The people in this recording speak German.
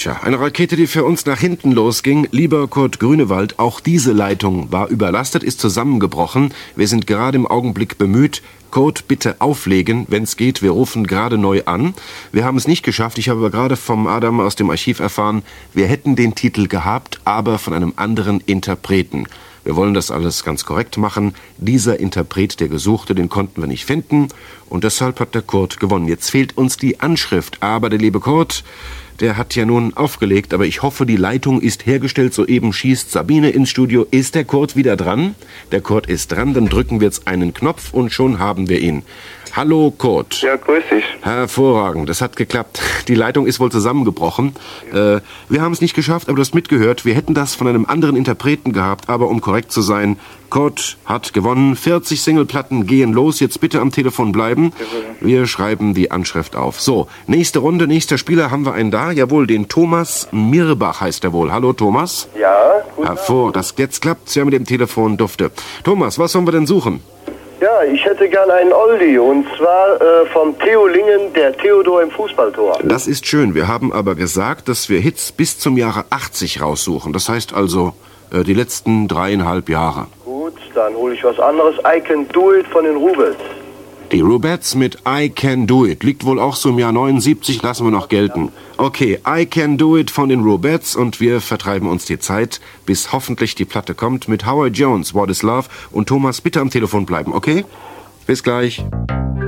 Tja, eine Rakete, die für uns nach hinten losging. Lieber Kurt Grünewald, auch diese Leitung war überlastet, ist zusammengebrochen. Wir sind gerade im Augenblick bemüht. Kurt, bitte auflegen, wenn es geht. Wir rufen gerade neu an. Wir haben es nicht geschafft. Ich habe aber gerade vom Adam aus dem Archiv erfahren, wir hätten den Titel gehabt, aber von einem anderen Interpreten. Wir wollen das alles ganz korrekt machen. Dieser Interpret, der Gesuchte, den konnten wir nicht finden. Und deshalb hat der Kurt gewonnen. Jetzt fehlt uns die Anschrift. Aber der liebe Kurt, der hat ja nun aufgelegt. Aber ich hoffe, die Leitung ist hergestellt. Soeben schießt Sabine ins Studio. Ist der Kurt wieder dran? Der Kurt ist dran. Dann drücken wir jetzt einen Knopf und schon haben wir ihn. Hallo Kurt. Ja, grüß dich. Hervorragend, das hat geklappt. Die Leitung ist wohl zusammengebrochen. Wir haben es nicht geschafft, aber du hast mitgehört. Wir hätten das von einem anderen Interpreten gehabt, aber um korrekt zu sein, Kurt hat gewonnen. 40 Singleplatten gehen los. Jetzt bitte am Telefon bleiben. Wir schreiben die Anschrift auf. So, nächste Runde, nächster Spieler haben wir einen da. Jawohl, den Thomas Mirbach heißt er wohl. Hallo Thomas. Ja, gut. Das jetzt klappt's ja mit dem Telefon dufte. Thomas, was sollen wir denn suchen? Ja, ich hätte gern einen Oldie, und zwar vom Theo Lingen, der Theodor im Fußballtor. Das ist schön. Wir haben aber gesagt, dass wir Hits bis zum Jahre 80 raussuchen. Das heißt also die letzten 3,5 Jahre. Gut, dann hole ich was anderes. I Can Do It von den Rubettes. Die Rubettes mit I Can Do It. Liegt wohl auch so im Jahr 79, lassen wir noch gelten. Okay, I Can Do It von den Rubettes und wir vertreiben uns die Zeit, bis hoffentlich die Platte kommt mit Howard Jones, What is Love. Und Thomas, bitte am Telefon bleiben, okay? Bis gleich.